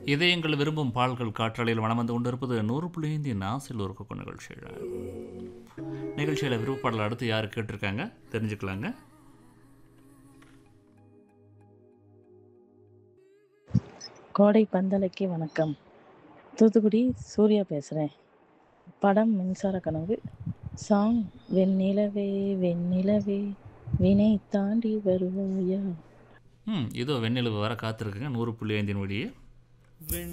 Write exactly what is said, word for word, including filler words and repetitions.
இதயங்கள் விரும்பும் பால்கள் காற்றலையில் வனம் வந்து கொண்டிருப்பது நூறு புள்ளி ஐந்து நாசில் ஒரு குக்கு நிகழ்ச்சியில் நிகழ்ச்சியில் விருப்பப்பாடல் அடுத்து யார் கேட்டிருக்காங்க தெரிஞ்சுக்கலாங்க. கோடை பந்தலைக்கு வணக்கம். தூத்துக்குடி சூர்யா பேசுகிறேன். படம் மின்சார கனவு. சாங் வெண்ணிலவே வெண்ணிலவே வினை தாண்டி வருவாயா. ம் இதோ வெண்ணிலவு வர காத்திருக்குங்க நூறு புள்ளி ஐந்தின் வழியே.